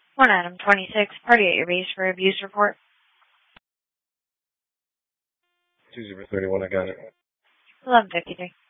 One item 26, party at your base for abuse report. 2031, I got it. 1153.